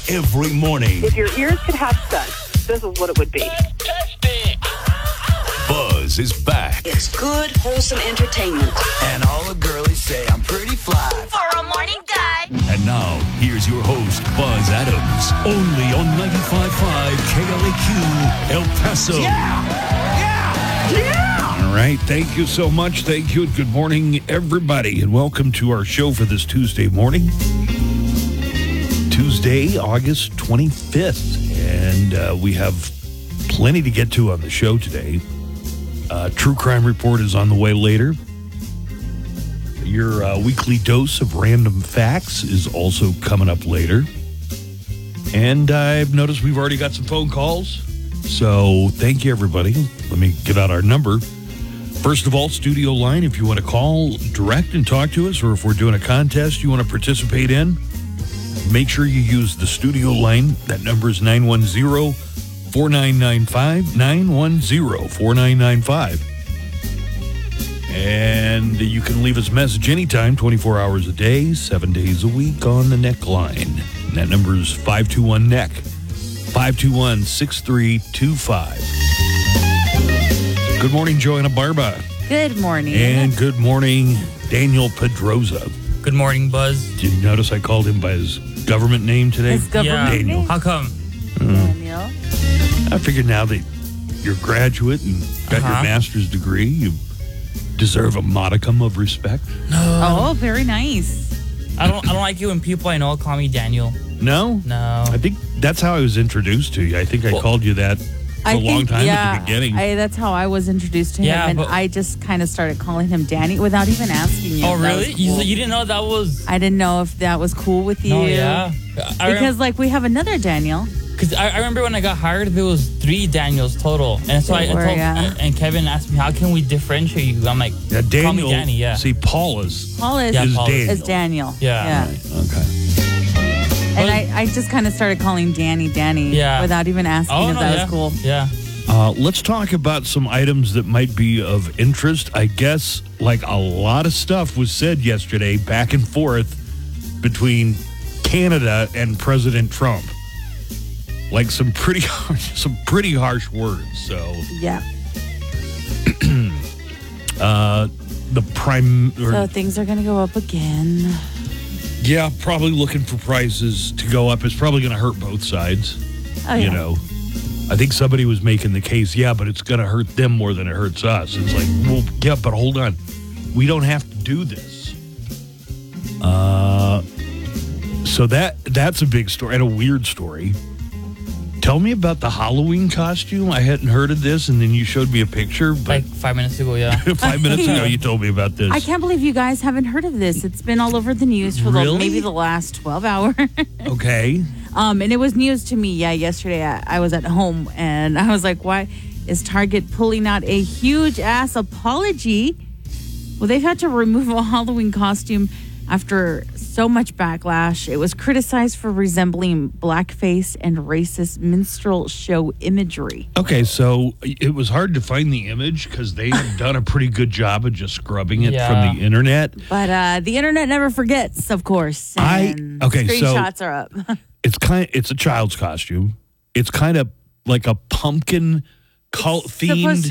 every morning. If your ears could have sex, this is what it would be. Buzz is back. It's good, wholesome entertainment. And all the girlies say I'm pretty fly. For a morning guy. And now, here's your host, Buzz Adams. Only on 95.5 KLAQ, El Paso. All right. Thank you so much. Thank you. Good morning, everybody. And welcome to our show for this Tuesday morning. Tuesday, August 25th. And we have plenty to get to on the show today. True Crime Report is on the way later. Your weekly dose of random facts is also coming up later. And I've noticed we've already got some phone calls. So thank you, everybody. Let me give out our number. First of all, studio line, if you want to call direct and talk to us, or if we're doing a contest you want to participate in, make sure you use the studio line. That number is 910-4995, 910-4995. And you can leave us a message anytime, 24 hours a day, 7 days a week on the neck line. And that number is 521-NECK, 521-6325. Good morning, Joanna Barba. Good morning. And good morning, Daniel Pedroza. Good morning, Buzz. Did you notice I called him by his government name today? His government Daniel. name? How come? Daniel. I figured now that you're a graduate and got your master's degree, you deserve a modicum of respect. Oh, very nice. I don't like it when people I know call me Daniel. No? No. I think that's how I was introduced to you. I think I called you that for a long time at the beginning. That's how I was introduced to him, and I just kind of started calling him Danny without even asking you. Oh, really? Cool. You didn't know that was... I didn't know if that was cool with you. No, yeah. Because, we have another Daniel. Because I remember when I got hired, there was 3 Daniels total. And so I told... And Kevin asked me, how can we differentiate you? I'm like, Daniel, call me Danny, yeah. See, Paul is Daniel. Yeah. Right, okay. And I just kind of started calling Danny without even asking if that was cool. Yeah. Let's talk about some items that might be of interest. I guess, a lot of stuff was said yesterday back and forth between Canada and President Trump. Some pretty harsh words. So yeah. So things are going to go up again. Yeah, probably looking for prices to go up. It's probably going to hurt both sides. Oh, yeah. You know, I think somebody was making the case, but it's going to hurt them more than it hurts us. It's like, well, yeah, but hold on. We don't have to do this. So that's a big story and a weird story. Tell me about the Halloween costume. I hadn't heard of this, and then you showed me a picture. But 5 minutes ago, yeah. 5 minutes ago, you told me about this. I can't believe you guys haven't heard of this. It's been all over the news for maybe the last 12 hours. Okay. And it was news to me. Yeah, yesterday I was at home, and I was like, why is Target pulling out a huge-ass apology? Well, they've had to remove a Halloween costume after so much backlash. It was criticized for resembling blackface and racist minstrel show imagery. Okay, so it was hard to find the image because they have done a pretty good job of just scrubbing it from the internet. But the internet never forgets, of course. And screenshots are up. It's a child's costume. It's kind of like a pumpkin cult themed.